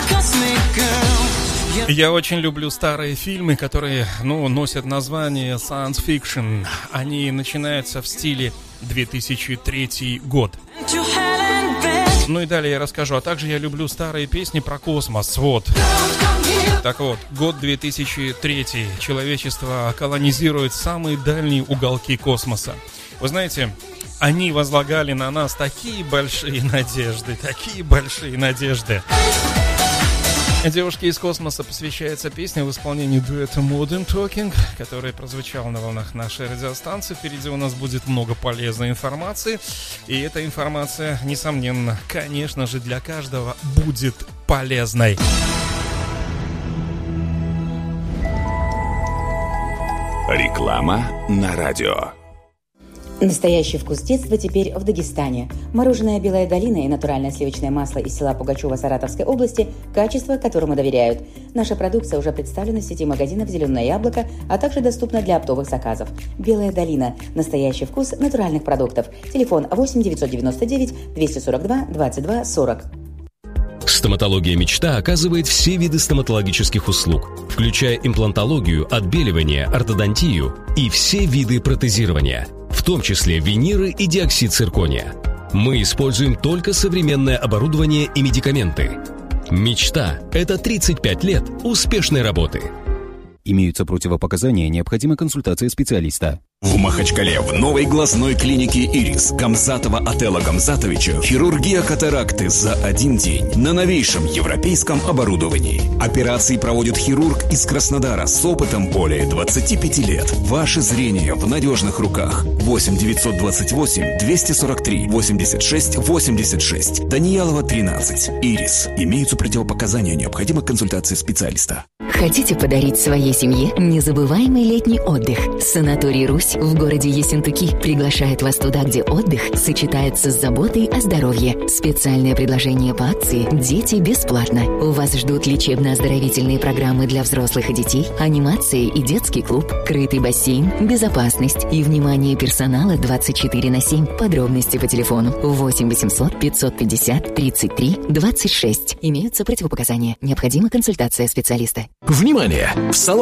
Я очень люблю старые фильмы, которые, носят название science fiction. Они начинаются в стиле 2003 год. Ну и далее я расскажу. А также я люблю старые песни про космос. Вот. Так вот, год 2003. Человечество колонизирует самые дальние уголки космоса. Вы знаете, они возлагали на нас такие большие надежды, Девушке из космоса посвящается песня в исполнении дуэта Modern Talking, которая прозвучала на волнах нашей радиостанции. Впереди у нас будет много полезной информации. И эта информация, несомненно, конечно же, для каждого будет полезной. Реклама на радио. Настоящий вкус детства теперь в Дагестане. Мороженое «Белая долина» и натуральное сливочное масло из села Пугачева Саратовской области – качество, которому доверяют. Наша продукция уже представлена в сети магазинов «Зеленое яблоко», а также доступна для оптовых заказов. «Белая долина» – настоящий вкус натуральных продуктов. Телефон 8 999 242 22 40. Стоматология «Мечта» оказывает все виды стоматологических услуг, включая имплантологию, отбеливание, ортодонтию и все виды протезирования, в том числе виниры и диоксид циркония. Мы используем только современное оборудование и медикаменты. «Мечта» — это 35 лет успешной работы. Имеются противопоказания, необходима консультация специалиста. В Махачкале в новой глазной клинике «Ирис» Гамзатова Отелла Гамзатовича хирургия катаракты за один день на новейшем европейском оборудовании. Операции проводит хирург из Краснодара с опытом более 25 лет. Ваше зрение в надежных руках. 8 928 243 86 86. Даниялова, 13. «Ирис». Имеются противопоказания, необходима консультация специалиста. Хотите подарить своей семье незабываемый летний отдых? Санаторий «Русь» в городе Ессентуки приглашает вас туда, где отдых сочетается с заботой о здоровье. Специальное предложение по акции «Дети бесплатно». У вас ждут лечебно-оздоровительные программы для взрослых и детей, анимация и детский клуб, крытый бассейн, безопасность и внимание персонала 24/7. Подробности по телефону 8 800 550 33 26. Имеются противопоказания. Необходима консультация специалиста. Внимание! В салон